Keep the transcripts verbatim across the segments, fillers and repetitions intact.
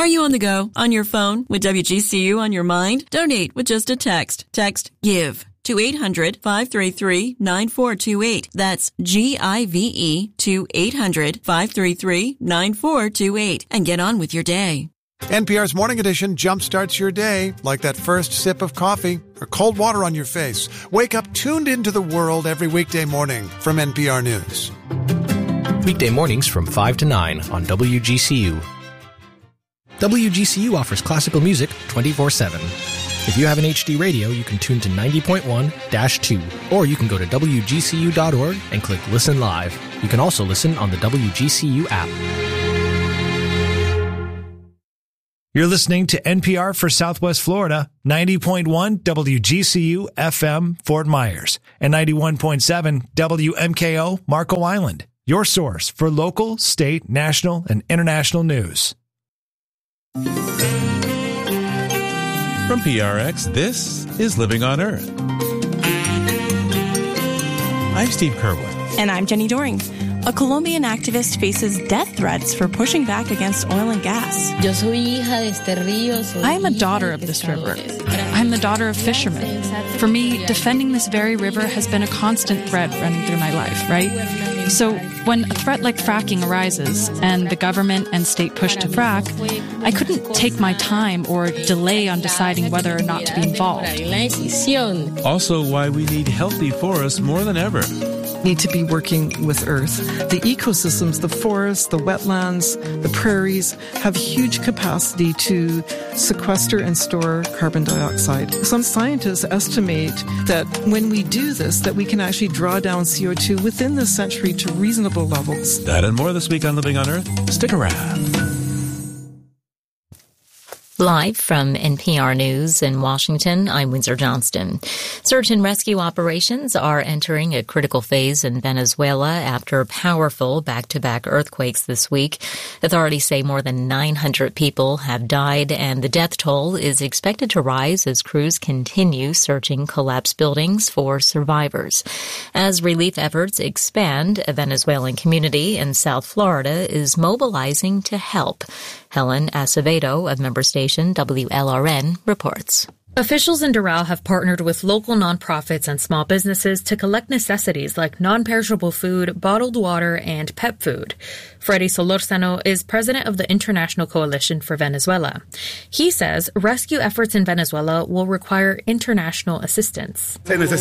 Are you on the go, on your phone, with W G C U on your mind? Donate with just a text. Text GIVE to eight hundred, five three three, nine four two eight. That's G I V E to eight hundred, five three three, nine four two eight. And get on with your day. N P R's Morning Edition jumpstarts your day like that first sip of coffee or cold water on your face. Wake up tuned into the world every weekday morning from N P R News. Weekday mornings from five to nine on W G C U. W G C U offers classical music twenty-four seven. If you have an H D radio, you can tune to ninety point one dash two, or you can go to W G C U dot org and click Listen Live. You can also listen on the W G C U app. You're listening to N P R for Southwest Florida, ninety point one W G C U F M Fort Myers, and ninety-one point seven W M K O Marco Island. Your source for local, state, national, and international news. From P R X, this is Living on Earth. I'm Steve Curwood. And I'm Jenny Doring. A Colombian activist faces death threats for pushing back against oil and gas. I am a daughter of this river. I'm the daughter of fishermen. For me, defending this very river has been a constant thread running through my life, right? So when a threat like fracking arises and the government and state push to frack, I couldn't take my time or delay on deciding whether or not to be involved. Also why we need healthy forests more than ever. Need to be working with Earth. The ecosystems, the forests, the wetlands, the prairies have huge capacity to sequester and store carbon dioxide. Some scientists estimate that when we do this, that we can actually draw down C O two within this century to reasonable levels. That and more this week on Living on Earth. Stick around. Live from N P R News in Washington, I'm Windsor Johnston. Search and rescue operations are entering a critical phase in Venezuela after powerful back-to-back earthquakes this week. Authorities say more than nine hundred people have died, and the death toll is expected to rise as crews continue searching collapsed buildings for survivors. As relief efforts expand, a Venezuelan community in South Florida is mobilizing to help. Helen Acevedo of member station W L R N reports. Officials in Doral have partnered with local nonprofits and small businesses to collect necessities like non-perishable food, bottled water, and pet food. Freddy Solorzano is president of the International Coalition for Venezuela. He says rescue efforts in Venezuela will require international assistance.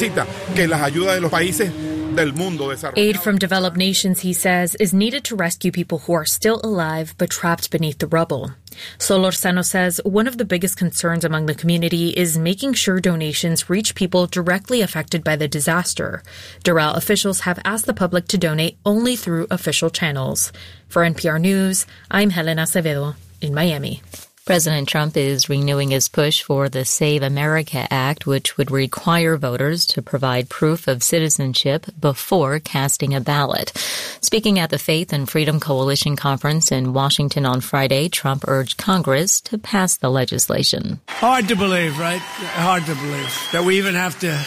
Aid from developed nations, he says, is needed to rescue people who are still alive but trapped beneath the rubble. Solorzano says one of the biggest concerns among the community is making sure donations reach people directly affected by the disaster. Doral officials have asked the public to donate only through official channels. For N P R News, I'm Helen Acevedo in Miami. President Trump is renewing his push for the Save America Act, which would require voters to provide proof of citizenship before casting a ballot. Speaking at the Faith and Freedom Coalition conference in Washington on Friday, Trump urged Congress to pass the legislation. Hard to believe, right? Hard to believe that we even have to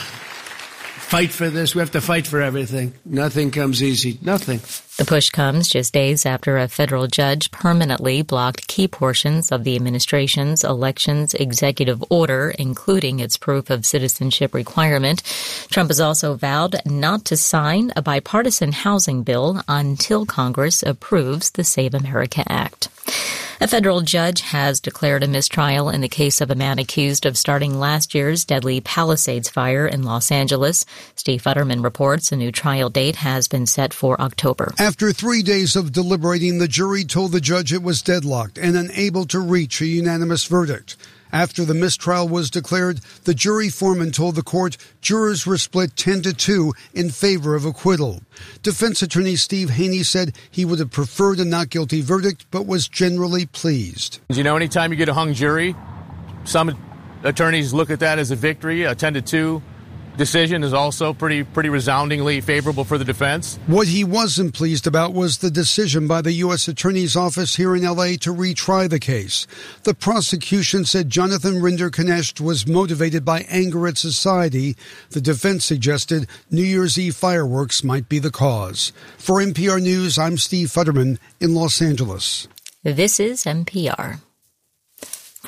fight for this. We have to fight for everything. Nothing comes easy. Nothing. The push comes just days after a federal judge permanently blocked key portions of the administration's elections executive order, including its proof of citizenship requirement. Trump has also vowed not to sign a bipartisan housing bill until Congress approves the Save America Act. A federal judge has declared a mistrial in the case of a man accused of starting last year's deadly Palisades fire in Los Angeles. Steve Futterman reports a new trial date has been set for October. After three days of deliberating, the jury told the judge it was deadlocked and unable to reach a unanimous verdict. After the mistrial was declared, the jury foreman told the court jurors were split ten to two in favor of acquittal. Defense attorney Steve Haney said he would have preferred a not guilty verdict, but was generally pleased. You know, anytime you get a hung jury, some attorneys look at that as a victory. A ten to two decision is also pretty pretty resoundingly favorable for the defense. What he wasn't pleased about was the decision by the U S Attorney's Office here in L A to retry the case. The prosecution said Jonathan Rinder-Knecht was motivated by anger at society. The defense suggested New Year's Eve fireworks might be the cause. For N P R News, I'm Steve Futterman in Los Angeles. This is N P R.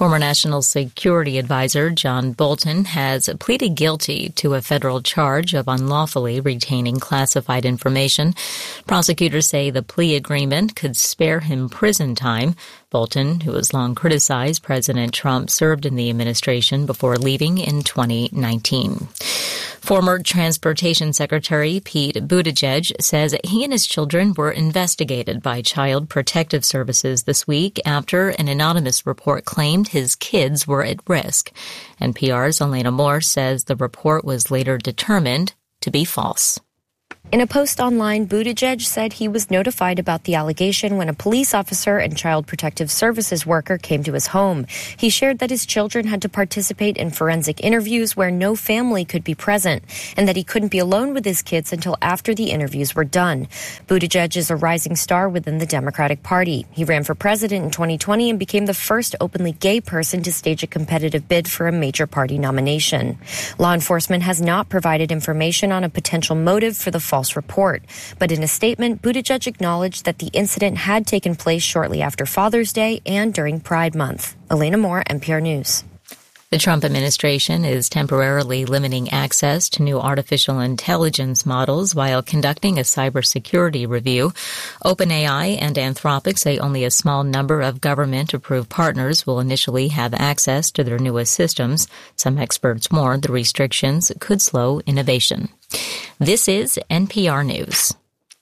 Former National Security Advisor John Bolton has pleaded guilty to a federal charge of unlawfully retaining classified information. Prosecutors say the plea agreement could spare him prison time. Bolton, who has long criticized President Trump, served in the administration before leaving in twenty nineteen. Former Transportation Secretary Pete Buttigieg says he and his children were investigated by Child Protective Services this week after an anonymous report claimed his kids were at risk. N P R's Elena Moore says the report was later determined to be false. In a post online, Buttigieg said he was notified about the allegation when a police officer and Child Protective Services worker came to his home. He shared that his children had to participate in forensic interviews where no family could be present, and that he couldn't be alone with his kids until after the interviews were done. Buttigieg is a rising star within the Democratic Party. He ran for president in twenty twenty and became the first openly gay person to stage a competitive bid for a major party nomination. Law enforcement has not provided information on a potential motive for the false report. But in a statement, Buttigieg acknowledged that the incident had taken place shortly after Father's Day and during Pride Month. Elena Moore, N P R News. The Trump administration is temporarily limiting access to new artificial intelligence models while conducting a cybersecurity review. OpenAI and Anthropic say only a small number of government-approved partners will initially have access to their newest systems. Some experts warn the restrictions could slow innovation. This is N P R News.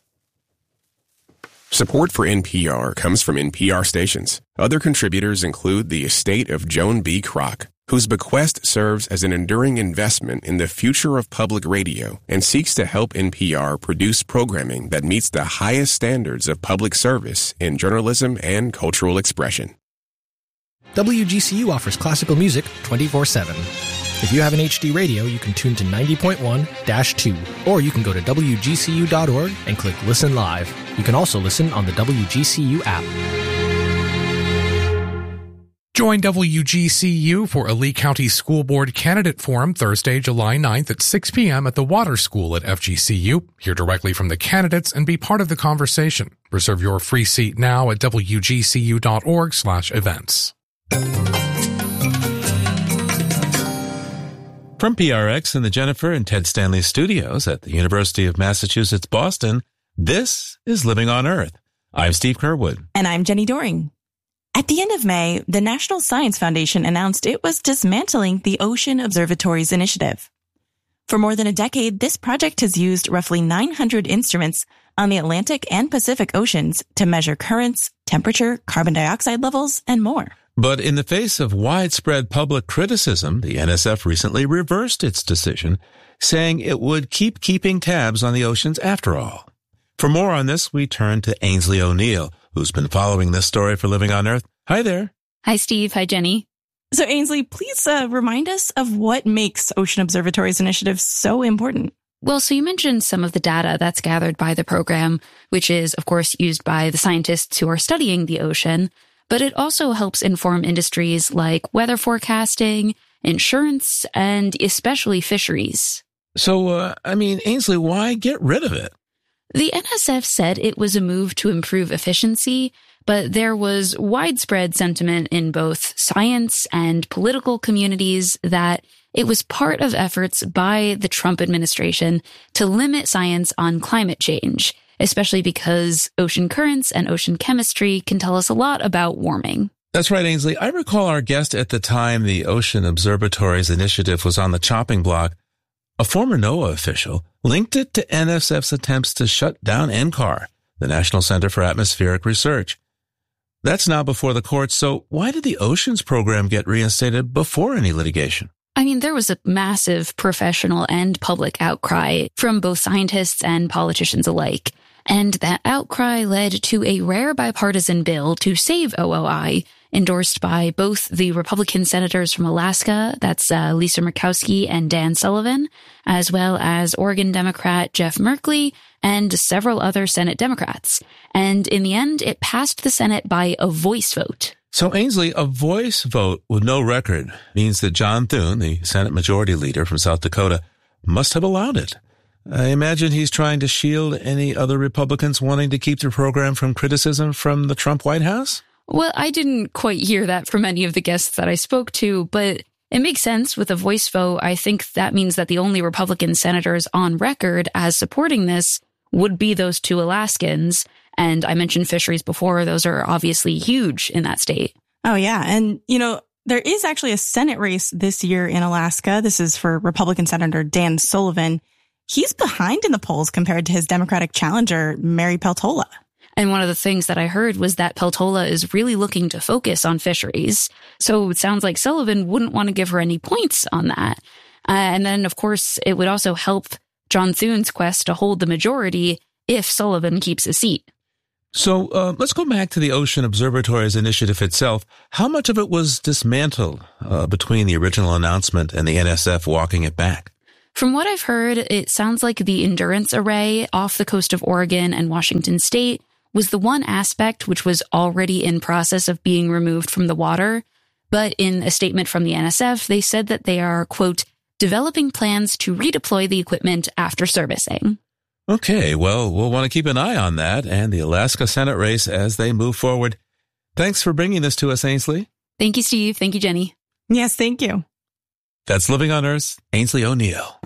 Support for N P R comes from N P R stations. Other contributors include the estate of Joan B. Kroc, whose bequest serves as an enduring investment in the future of public radio and seeks to help N P R produce programming that meets the highest standards of public service in journalism and cultural expression. W G C U offers classical music twenty-four seven. If you have an H D radio, you can tune to ninety point one dash two, or you can go to W G C U dot org and click Listen Live. You can also listen on the W G C U app. Join W G C U for a Lee County School Board Candidate Forum Thursday, July ninth at six p.m. at the Water School at F G C U. Hear directly from the candidates and be part of the conversation. Reserve your free seat now at W G C U dot org slash events. From P R X in the Jennifer and Ted Stanley studios at the University of Massachusetts, Boston, this is Living on Earth. I'm Steve Curwood. And I'm Jenny Doring. At the end of May, the National Science Foundation announced it was dismantling the Ocean Observatories Initiative. For more than a decade, this project has used roughly nine hundred instruments on the Atlantic and Pacific Oceans to measure currents, temperature, carbon dioxide levels, and more. But in the face of widespread public criticism, the N S F recently reversed its decision, saying it would keep keeping tabs on the oceans after all. For more on this, we turn to Ainsley O'Neill, who's been following this story for Living on Earth. Hi there. Hi, Steve. Hi, Jenny. So, Ainsley, please uh, remind us of what makes Ocean Observatories Initiative so important. Well, so you mentioned some of the data that's gathered by the program, which is, of course, used by the scientists who are studying the ocean. But it also helps inform industries like weather forecasting, insurance, and especially fisheries. So, uh, I mean, Ainsley, why get rid of it? The N S F said it was a move to improve efficiency, but there was widespread sentiment in both science and political communities that it was part of efforts by the Trump administration to limit science on climate change, especially because ocean currents and ocean chemistry can tell us a lot about warming. That's right, Ainsley. I recall our guest at the time the Ocean Observatories Initiative was on the chopping block. A former NOAA official linked it to N S F's attempts to shut down N C A R, the National Center for Atmospheric Research. That's now before the courts, so why did the Oceans program get reinstated before any litigation? I mean, there was a massive professional and public outcry from both scientists and politicians alike. And that outcry led to a rare bipartisan bill to save O O I, endorsed by both the Republican senators from Alaska, that's uh, Lisa Murkowski and Dan Sullivan, as well as Oregon Democrat Jeff Merkley and several other Senate Democrats. And in the end, it passed the Senate by a voice vote. So, Ainsley, a voice vote with no record means that John Thune, the Senate Majority Leader from South Dakota, must have allowed it. I imagine he's trying to shield any other Republicans wanting to keep the program from criticism from the Trump White House? Well, I didn't quite hear that from any of the guests that I spoke to, but it makes sense with a voice vote. I think that means that the only Republican senators on record as supporting this would be those two Alaskans. And I mentioned fisheries before. Those are obviously huge in that state. Oh, yeah. And, you know, there is actually a Senate race this year in Alaska. This is for Republican Senator Dan Sullivan. He's behind in the polls compared to his Democratic challenger, Mary Peltola. And one of the things that I heard was that Peltola is really looking to focus on fisheries. So it sounds like Sullivan wouldn't want to give her any points on that. Uh, and then, of course, it would also help John Thune's quest to hold the majority if Sullivan keeps a seat. So uh, let's go back to the Ocean Observatories initiative itself. How much of it was dismantled uh, between the original announcement and the N S F walking it back? From what I've heard, it sounds like the Endurance Array off the coast of Oregon and Washington State was the one aspect which was already in process of being removed from the water. But in a statement from the N S F, they said that they are, quote, developing plans to redeploy the equipment after servicing. Okay, well, we'll want to keep an eye on that and the Alaska Senate race as they move forward. Thanks for bringing this to us, Ainsley. Thank you, Steve. Thank you, Jenny. Yes, thank you. That's Living on Earth, Ainsley O'Neill.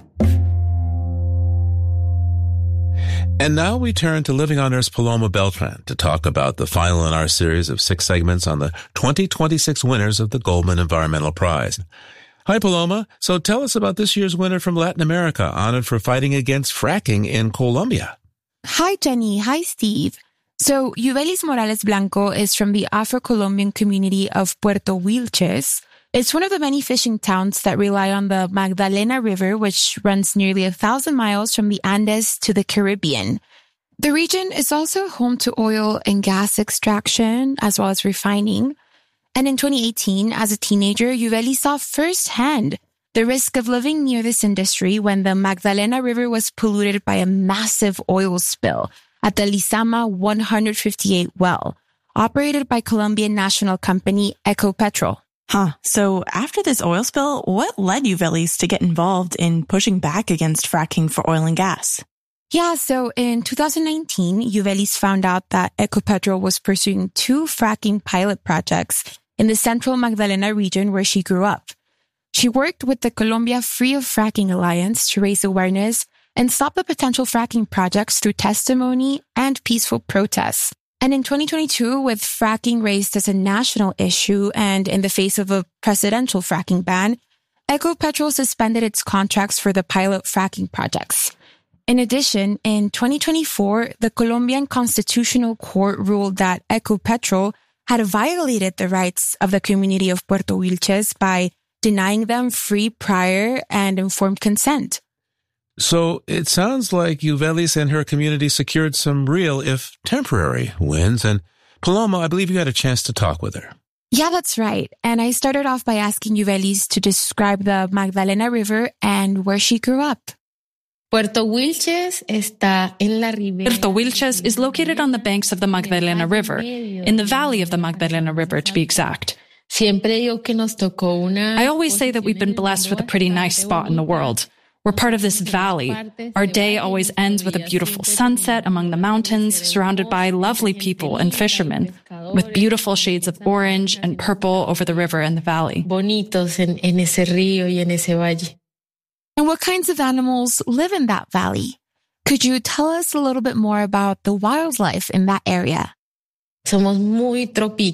And now we turn to Living on Earth's Paloma Beltran to talk about the final in our series of six segments on the twenty twenty-six winners of the Goldman Environmental Prize. Hi, Paloma. So tell us about this year's winner from Latin America, honored for fighting against fracking in Colombia. Hi, Jenny. Hi, Steve. So Yuvelis Morales Blanco is from the Afro-Colombian community of Puerto Wilches. It's one of the many fishing towns that rely on the Magdalena River, which runs nearly a thousand miles from the Andes to the Caribbean. The region is also home to oil and gas extraction, as well as refining. And in twenty eighteen, as a teenager, Yuveli saw firsthand the risk of living near this industry when the Magdalena River was polluted by a massive oil spill at the Lizama one fifty-eight well, operated by Colombian national company Ecopetrol. Huh. So after this oil spill, what led Yuvelis to get involved in pushing back against fracking for oil and gas? Yeah, so in two thousand nineteen, Yuvelis found out that Ecopetrol was pursuing two fracking pilot projects in the central Magdalena region where she grew up. She worked with the Colombia Free of Fracking Alliance to raise awareness and stop the potential fracking projects through testimony and peaceful protests. And in twenty twenty-two, with fracking raised as a national issue and in the face of a presidential fracking ban, Ecopetrol suspended its contracts for the pilot fracking projects. In addition, in twenty twenty-four, the Colombian Constitutional Court ruled that Ecopetrol had violated the rights of the community of Puerto Wilches by denying them free, prior, and informed consent. So it sounds like Yuvelis and her community secured some real, if temporary, wins. And Paloma, I believe you had a chance to talk with her. Yeah, that's right. And I started off by asking Yuvelis to describe the Magdalena River and where she grew up. Puerto Wilches está en la ribera. Puerto Wilches is located on the banks of the Magdalena River, in the valley of the Magdalena River, to be exact. I always say that we've been blessed with a pretty nice spot in the world. We're part of this valley. Our day always ends with a beautiful sunset among the mountains, surrounded by lovely people and fishermen, with beautiful shades of orange and purple over the river and the valley. And what kinds of animals live in that valley? Could you tell us a little bit more about the wildlife in that area? We're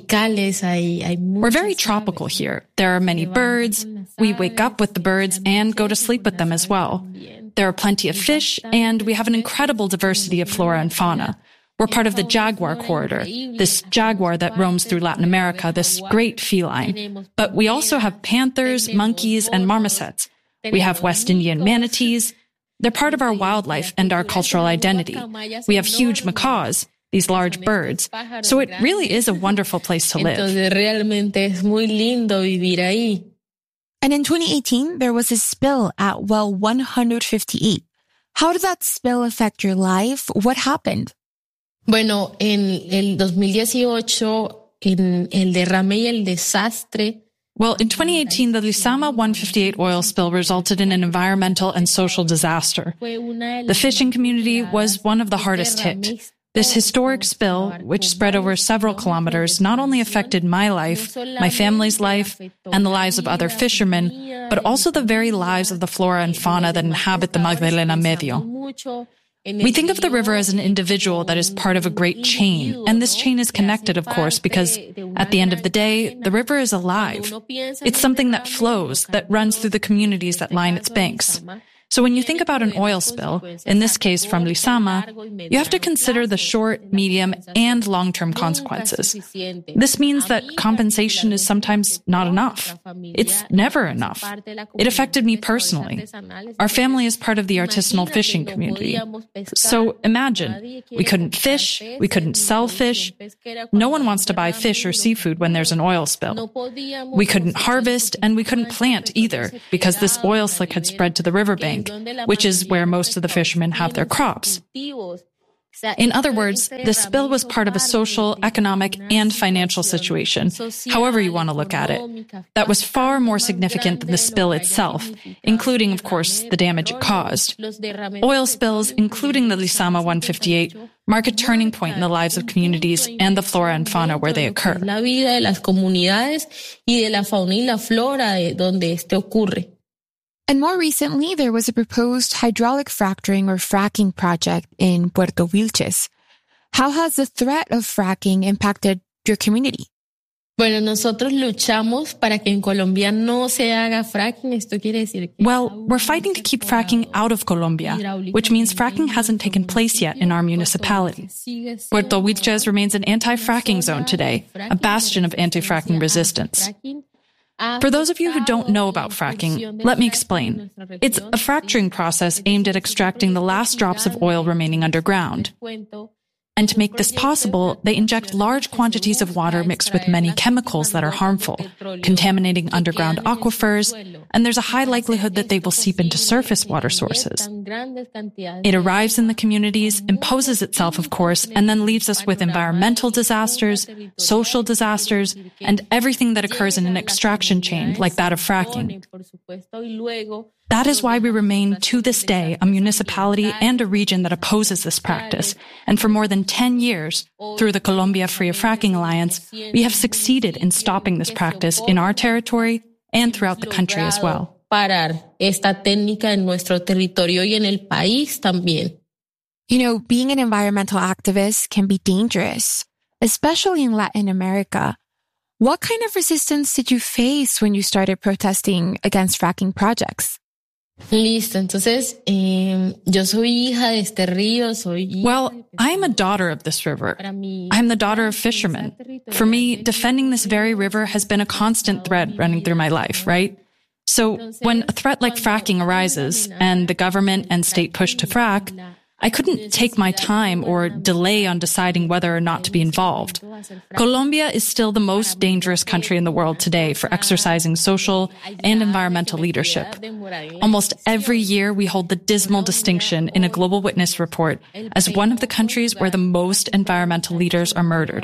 very tropical here. There are many birds. We wake up with the birds and go to sleep with them as well. There are plenty of fish, and we have an incredible diversity of flora and fauna. We're part of the jaguar corridor, this jaguar that roams through Latin America, this great feline. But we also have panthers, monkeys, and marmosets. We have West Indian manatees. They're part of our wildlife and our cultural identity. We have huge macaws, these large birds. So it really is a wonderful place to live. And in twenty eighteen, there was a spill at well one fifty-eight. How did that spill affect your life? What happened? Bueno, en el dos mil dieciocho, en el derrame y el desastre. Well, in twenty eighteen, the Lizama one fifty-eight oil spill resulted in an environmental and social disaster. The fishing community was one of the hardest hit. This historic spill, which spread over several kilometers, not only affected my life, my family's life, and the lives of other fishermen, but also the very lives of the flora and fauna that inhabit the Magdalena Medio. We think of the river as an individual that is part of a great chain, and this chain is connected, of course, because at the end of the day, the river is alive. It's something that flows, that runs through the communities that line its banks. So when you think about an oil spill, in this case from Lizama, you have to consider the short, medium, and long-term consequences. This means that compensation is sometimes not enough. It's never enough. It affected me personally. Our family is part of the artisanal fishing community. So imagine, we couldn't fish, we couldn't sell fish. No one wants to buy fish or seafood when there's an oil spill. We couldn't harvest, and we couldn't plant either, because this oil slick had spread to the riverbank, which is where most of the fishermen have their crops. In other words, the spill was part of a social, economic, and financial situation, however you want to look at it, that was far more significant than the spill itself, including, of course, the damage it caused. Oil spills, including the Lizama one fifty-eight, mark a turning point in the lives of communities and the flora and fauna where they occur. And more recently, there was a proposed hydraulic fracturing or fracking project in Puerto Wilches. How has the threat of fracking impacted your community? Bueno, nosotros luchamos para que en Colombia no se haga fracking. Esto quiere decir que Well, we're fighting to keep fracking out of Colombia, which means fracking hasn't taken place yet in our municipality. Puerto Wilches remains an anti-fracking zone today, a bastion of anti-fracking resistance. For those of you who don't know about fracking, let me explain. It's a fracturing process aimed at extracting the last drops of oil remaining underground. And to make this possible, they inject large quantities of water mixed with many chemicals that are harmful, contaminating underground aquifers, and there's a high likelihood that they will seep into surface water sources. It arrives in the communities, imposes itself, of course, and then leaves us with environmental disasters, social disasters, and everything that occurs in an extraction chain like that of fracking. That is why we remain, to this day, a municipality and a region that opposes this practice. And for more than ten years, through the Colombia Free of Fracking Alliance, we have succeeded in stopping this practice in our territory and throughout the country as well. Parar esta técnica en nuestro territorio y en el país también. You know, being an environmental activist can be dangerous, especially in Latin America. What kind of resistance did you face when you started protesting against fracking projects? Listo, entonces, eh, yo soy hija de este río, soy... Well, I am a daughter of this river. I am the daughter of fishermen. For me, defending this very river has been a constant thread running through my life, right? So when a threat like fracking arises, and the government and state push to frack, I couldn't take my time or delay on deciding whether or not to be involved. Colombia is still the most dangerous country in the world today for exercising social and environmental leadership. Almost every year, we hold the dismal distinction in a Global Witness report as one of the countries where the most environmental leaders are murdered.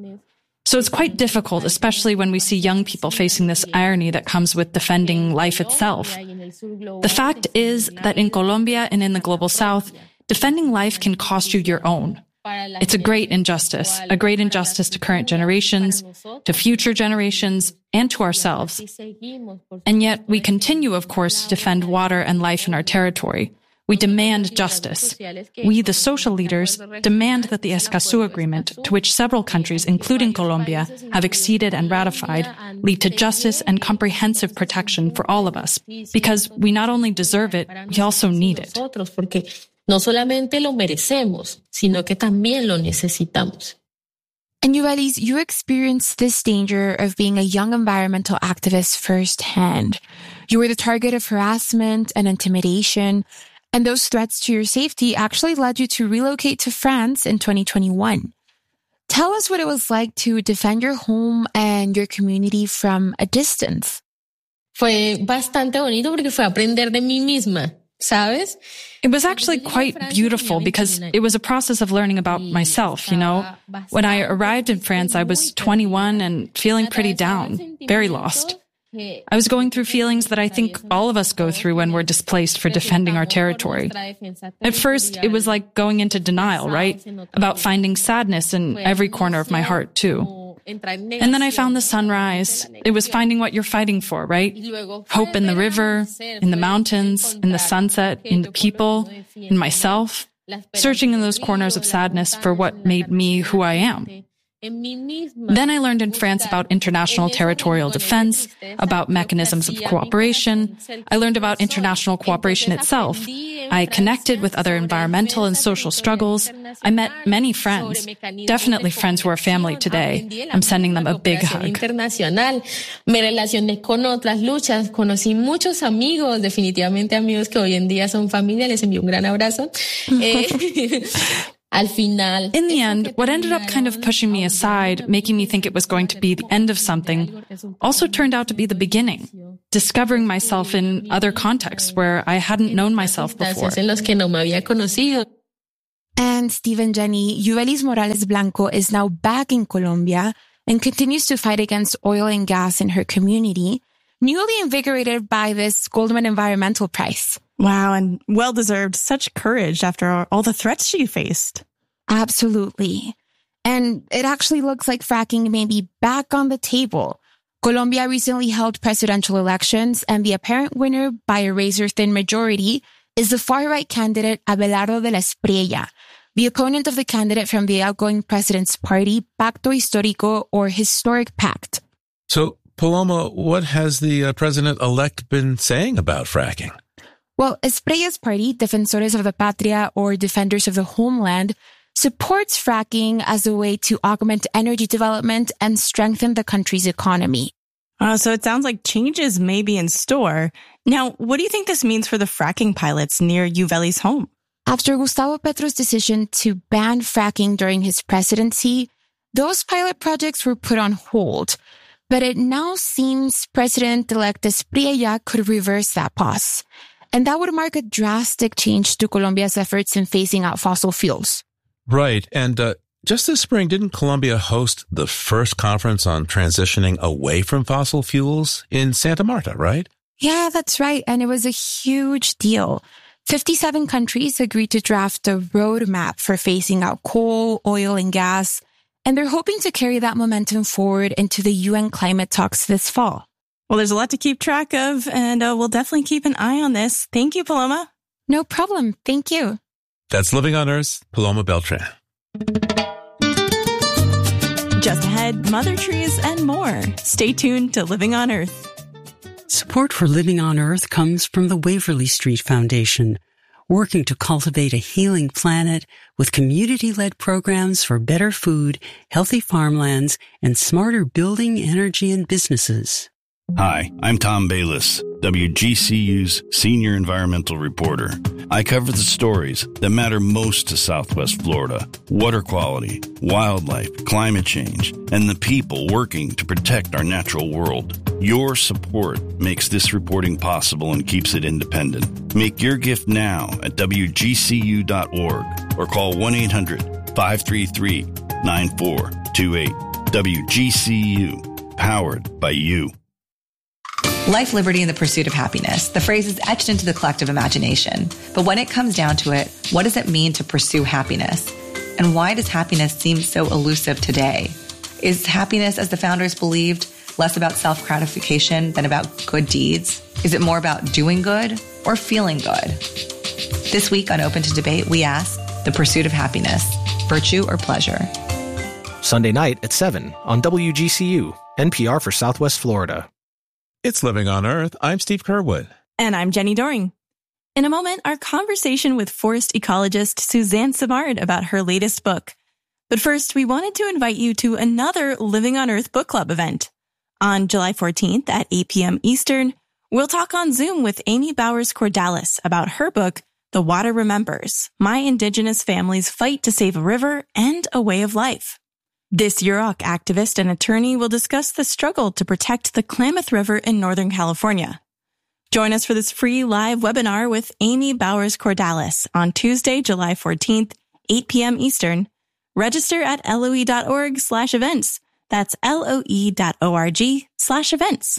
So it's quite difficult, especially when we see young people facing this irony that comes with defending life itself. The fact is that in Colombia and in the Global South, defending life can cost you your own. It's a great injustice, a great injustice to current generations, to future generations, and to ourselves. And yet we continue, of course, to defend water and life in our territory. We demand justice. We, the social leaders, demand that the Escazú Agreement, to which several countries, including Colombia, have acceded and ratified, lead to justice and comprehensive protection for all of us, because we not only deserve it, we also need it. No solamente lo merecemos, sino que también lo necesitamos. And Yuvelis, you experienced this danger of being a young environmental activist firsthand. You were the target of harassment and intimidation, and those threats to your safety actually led you to relocate to France in twenty twenty-one. Tell us what it was like to defend your home and your community from a distance. Fue bastante bonito porque fue aprender de mí misma. ¿Sabes? It was actually quite beautiful because it was a process of learning about myself, you know. When I arrived in France, I was twenty-one and feeling pretty down, very lost. I was going through feelings that I think all of us go through when we're displaced for defending our territory. At first, it was like going into denial, right? About finding sadness in every corner of my heart, too. And then I found the sunrise. It was finding what you're fighting for, right? Hope in the river, in the mountains, in the sunset, in the people, in myself. Searching in those corners of sadness for what made me who I am. Then I learned in France about international territorial defense, about mechanisms of cooperation. I learned about international cooperation itself. I connected with other environmental and social struggles. I met many friends, definitely friends who are family today. I'm sending them a big hug. Me relacioné con otras luchas, conocí muchos amigos, definitivamente amigos que hoy en día son familia. Les envío un gran abrazo. In the end, what ended up kind of pushing me aside, making me think it was going to be the end of something, also turned out to be the beginning, discovering myself in other contexts where I hadn't known myself before. And Stephen, Jenny, Yuvelis Morales Blanco is now back in Colombia and continues to fight against oil and gas in her community, newly invigorated by this Goldman Environmental Prize. Wow, and well-deserved. Such courage after all the threats she faced. Absolutely. And it actually looks like fracking may be back on the table. Colombia recently held presidential elections, and the apparent winner by a razor-thin majority is the far-right candidate Abelardo de la Espriella, the opponent of the candidate from the outgoing president's party, Pacto Histórico, or Historic Pact. So, Paloma, what has the uh, president-elect been saying about fracking? Well, Esprella's party, Defensores of the Patria, or Defenders of the Homeland, supports fracking as a way to augment energy development and strengthen the country's economy. Uh, so it sounds like changes may be in store. Now, what do you think this means for the fracking pilots near Yuveli's home? After Gustavo Petro's decision to ban fracking during his presidency, those pilot projects were put on hold. But it now seems President-elect Espriella could reverse that pause. And that would mark a drastic change to Colombia's efforts in phasing out fossil fuels. Right. And uh, just this spring, didn't Colombia host the first conference on transitioning away from fossil fuels in Santa Marta, right? Yeah, that's right. And it was a huge deal. fifty-seven countries agreed to draft a roadmap for phasing out coal, oil, and gas. And they're hoping to carry that momentum forward into the U N climate talks this fall. Well, there's a lot to keep track of, and uh, we'll definitely keep an eye on this. Thank you, Paloma. No problem. Thank you. That's Living on Earth, Paloma Beltran. Just ahead, mother trees and more. Stay tuned to Living on Earth. Support for Living on Earth comes from the Waverly Street Foundation, working to cultivate a healing planet with community-led programs for better food, healthy farmlands, and smarter building, energy, and businesses. Hi, I'm Tom Bayliss, W G C U's senior environmental reporter. I cover the stories that matter most to Southwest Florida: water quality, wildlife, climate change, and the people working to protect our natural world. Your support makes this reporting possible and keeps it independent. Make your gift now at W G C U dot org or call one eight hundred, five three three, nine four two eight. W G C U, powered by you. Life, liberty, and the pursuit of happiness. The phrase is etched into the collective imagination. But when it comes down to it, what does it mean to pursue happiness? And why does happiness seem so elusive today? Is happiness, as the founders believed, less about self-gratification than about good deeds? Is it more about doing good or feeling good? This week on Open to Debate, we ask the pursuit of happiness, virtue or pleasure? Sunday night at seven on W G C U, N P R for Southwest Florida. It's Living on Earth. I'm Steve Kerwood. And I'm Jenny Doring. In a moment, our conversation with forest ecologist Suzanne Simard about her latest book. But first, we wanted to invite you to another Living on Earth book club event. On July fourteenth at eight p.m. Eastern, we'll talk on Zoom with Amy Bowers Cordalis about her book, The Water Remembers: My Indigenous Family's Fight to Save a River and a Way of Life. This Yurok activist and attorney will discuss the struggle to protect the Klamath River in Northern California. Join us for this free live webinar with Amy Bowers Cordalis on Tuesday, July fourteenth, eight p.m. Eastern. Register at L O E dot org slash events. That's L O E dot org slash events.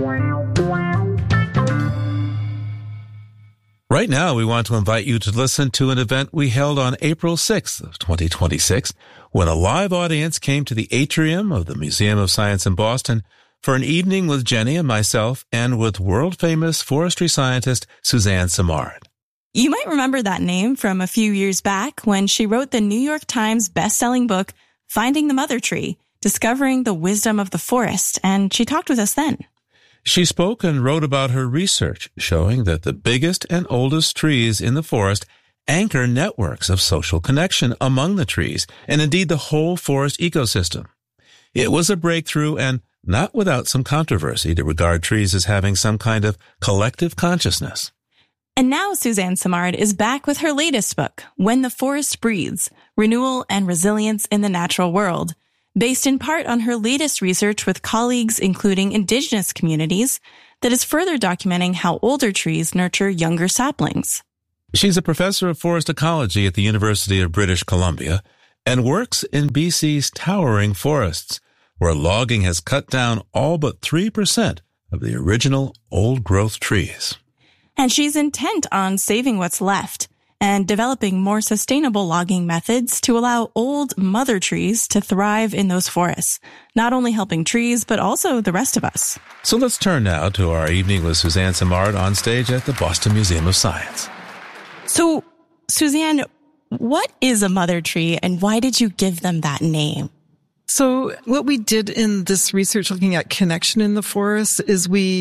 Right now, we want to invite you to listen to an event we held on April sixth of twenty twenty-six, when a live audience came to the atrium of the Museum of Science in Boston for an evening with Jenny and myself and with world-famous forestry scientist Suzanne Simard. You might remember that name from a few years back when she wrote the New York Times best-selling book, Finding the Mother Tree, Discovering the Wisdom of the Forest, and she talked with us then. She spoke and wrote about her research showing that the biggest and oldest trees in the forest anchor networks of social connection among the trees and indeed the whole forest ecosystem. It was a breakthrough and not without some controversy to regard trees as having some kind of collective consciousness. And now Suzanne Simard is back with her latest book, When the Forest Breathes, Renewal and Resilience in the Natural World, based in part on her latest research with colleagues including indigenous communities that is further documenting how older trees nurture younger saplings. She's a professor of forest ecology at the University of British Columbia and works in B C's towering forests, where logging has cut down all but three percent of the original old-growth trees. And she's intent on saving what's left and developing more sustainable logging methods to allow old mother trees to thrive in those forests, not only helping trees, but also the rest of us. So let's turn now to our evening with Suzanne Simard on stage at the Boston Museum of Science. So, Suzanne, what is a mother tree and why did you give them that name? So what we did in this research looking at connection in the forest is we